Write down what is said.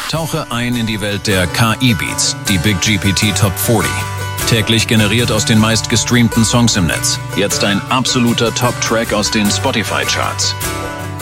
Tauche ein in die Welt der KI-Beats, die Big GPT Top 40. Täglich generiert aus den meistgestreamten Songs im Netz. Jetzt ein absoluter Top-Track aus den Spotify-Charts.